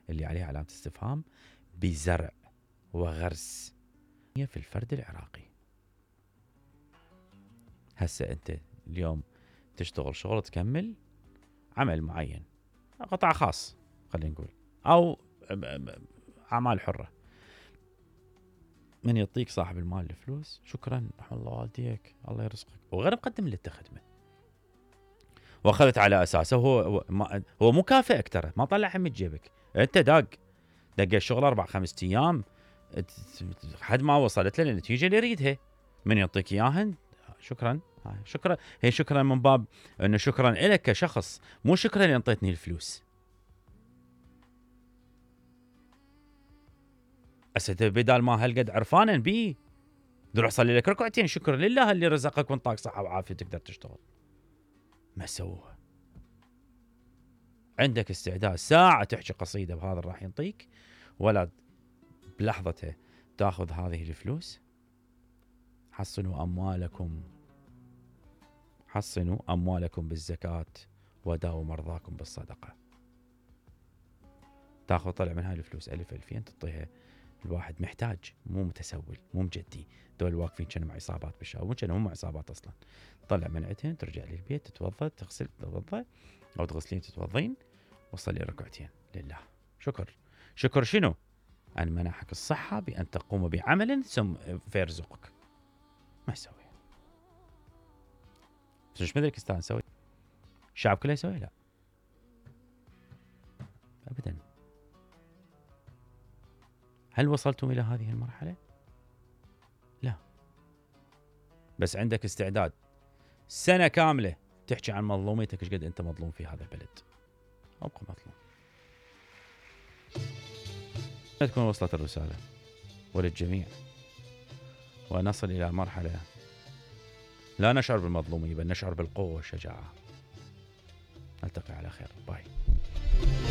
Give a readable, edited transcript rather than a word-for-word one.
اللي عليها علامة استفهام بزرع وغرس في الفرد العراقي. هسه أنت اليوم تشتغل شغل، تكمل عمل معين، قطاع خاص خلينا نقول، أو أعمال حرة، من يعطيك صاحب المال الفلوس، شكرا رحم الله والديك الله يرزقك، وغير مقدم لك خدمة، واخذت على اساسه هو مكافئك، ترى ما طلعها من جيبك، انت دق الشغل 4-5 ايام حد ما وصلت له النتيجه اللي يريدها، من يعطيك اياها شكرا، شكرا، هي شكرا من باب انه شكرا لك كشخص، مو شكرا اللي انطيتني الفلوس. اسد بدال ما هالقد عرفانا بيه روح صلي لك ركعتين شكر لله اللي رزقك وانطاك صحه وعافيه تقدر تشتغل. ما سووها. عندك استعداد ساعه تحكي قصيده بهذا راح ينطيك، ولا بلحظته تاخذ هذه الفلوس؟ حصنوا اموالكم بالزكاه وداووا مرضاكم بالصدقه. تاخذ طلع من هاي الفلوس 1000-2000 تعطيها الواحد محتاج، مو متسول، مو مجدي، دول واقفين كانوا مع عصابات بالشارع، مو كانوا هم عصابات اصلا. طلع من عندهن ترجع للبيت تتوضا، تغسل تتوضا او تغسلين تتوضين، وصلي ركعتين لله. شكر شنو؟ أن منحك الصحة بأن تقوم بعمل ثم فيرزقك. ما يسوي. مش مدركستان يسوي؟ الشعب كله يسوي؟ لا أبدا. هل وصلتم إلى هذه المرحلة؟ لا. بس عندك استعداد سنة كاملة تحكي عن مظلوميتك، ايش قد أنت مظلوم في هذا البلد. أبقى مظلوم. تكون وصلت الرسالة وللجميع، ونصل إلى مرحلة لا نشعر بالمظلومية بل نشعر بالقوة والشجاعة. نلتقي على خير. باي.